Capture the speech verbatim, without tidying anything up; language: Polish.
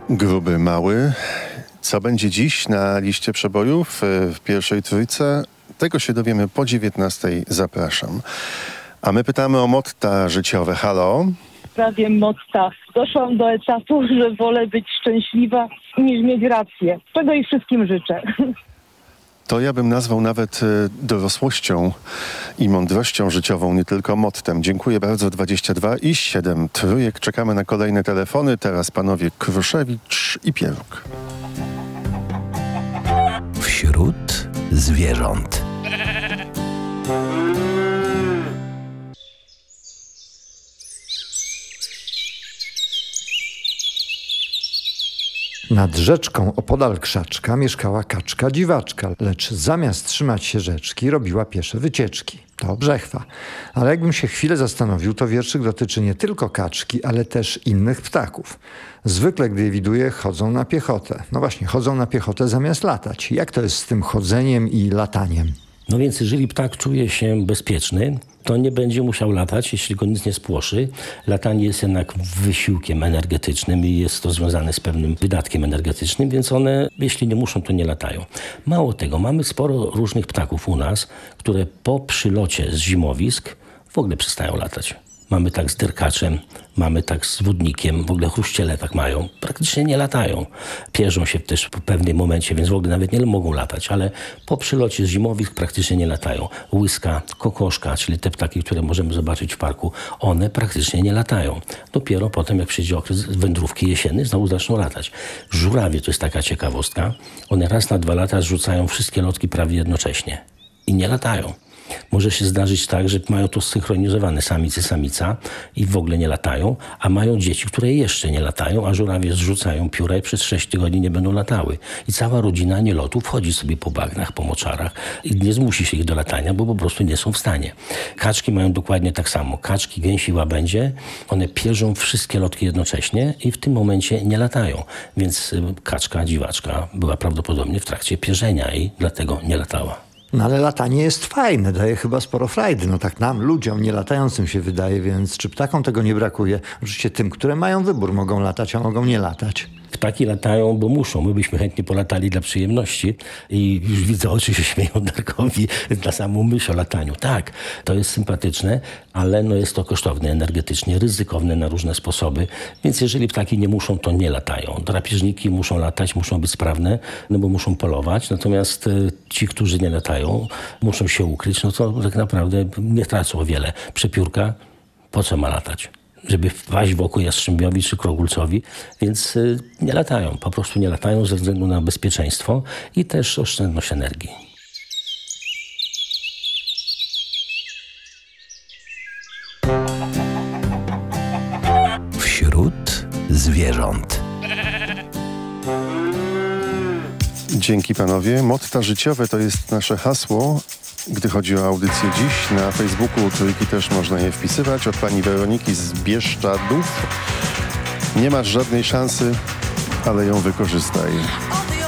Gruby, mały. Co będzie dziś na liście przebojów w pierwszej trójce? Tego się dowiemy po dziewiętnastej. Zapraszam. A my pytamy o motta życiowe. Halo? Prawie motta. Doszłam do etapu, że wolę być szczęśliwa niż mieć rację. Czego i wszystkim życzę. To ja bym nazwał nawet dorosłością i mądrością życiową, nie tylko mottem. Dziękuję bardzo. dwadzieścia dwa i siedem trójek. Czekamy na kolejne telefony. Teraz panowie Kruszewicz i Pieruk. Wśród zwierząt. Nad rzeczką opodal krzaczka mieszkała kaczka dziwaczka, lecz zamiast trzymać się rzeczki, robiła piesze wycieczki. To brzechwa. Ale jakbym się chwilę zastanowił, to wierszyk dotyczy nie tylko kaczki, ale też innych ptaków. Zwykle, gdy je widuję, chodzą na piechotę. No właśnie, chodzą na piechotę zamiast latać. Jak to jest z tym chodzeniem i lataniem? No więc jeżeli ptak czuje się bezpieczny, to nie będzie musiał latać, jeśli go nic nie spłoszy. Latanie jest jednak wysiłkiem energetycznym i jest to związane z pewnym wydatkiem energetycznym, więc one, jeśli nie muszą, to nie latają. Mało tego, mamy sporo różnych ptaków u nas, które po przylocie z zimowisk w ogóle przestają latać. Mamy tak z derkaczem, mamy tak z wodnikiem, w ogóle chruściele tak mają. Praktycznie nie latają. Pierzą się też w pewnym momencie, więc w ogóle nawet nie mogą latać, ale po przylocie z zimowisk praktycznie nie latają. Łyska, kokoszka, czyli te ptaki, które możemy zobaczyć w parku, one praktycznie nie latają. Dopiero potem, jak przyjdzie okres wędrówki jesiennej, znowu zaczną latać. Żurawie to jest taka ciekawostka. One raz na dwa lata zrzucają wszystkie lotki prawie jednocześnie i nie latają. Może się zdarzyć tak, że mają to zsynchronizowane samicy, samica i w ogóle nie latają, a mają dzieci, które jeszcze nie latają, a żurawie zrzucają pióra i przez sześć tygodni nie będą latały. I cała rodzina nielotów chodzi sobie po bagnach, po moczarach i nie zmusi się ich do latania, bo po prostu nie są w stanie. Kaczki mają dokładnie tak samo. Kaczki, gęsi, łabędzie, one pierzą wszystkie lotki jednocześnie i w tym momencie nie latają. Więc kaczka, dziwaczka była prawdopodobnie w trakcie pierzenia i dlatego nie latała. No ale latanie jest fajne, daje chyba sporo frajdy. No tak nam, ludziom, nie latającym się wydaje, więc czy ptakom tego nie brakuje? Oczywiście tym, które mają wybór, mogą latać, a mogą nie latać. Ptaki latają, bo muszą. My byśmy chętnie polatali dla przyjemności i już widzę, oczy się śmieją Darkowi na samą myśl o lataniu. Tak, to jest sympatyczne, ale no jest to kosztowne energetycznie, ryzykowne na różne sposoby, więc jeżeli ptaki nie muszą, to nie latają. Drapieżniki muszą latać, muszą być sprawne, no bo muszą polować, natomiast ci, którzy nie latają, muszą się ukryć, no to tak naprawdę nie tracą o wiele. Przepiórka, po co ma latać? Żeby wpaść w oko jastrzębiowi czy krogulcowi, więc y, nie latają. Po prostu nie latają ze względu na bezpieczeństwo i też oszczędność energii. Wśród zwierząt. Dzięki panowie. Motta życiowe to jest nasze hasło. Gdy chodzi o audycję dziś, na Facebooku Trójki też można je wpisywać. Od pani Weroniki z Bieszczadów. Nie masz żadnej szansy, ale ją wykorzystaj.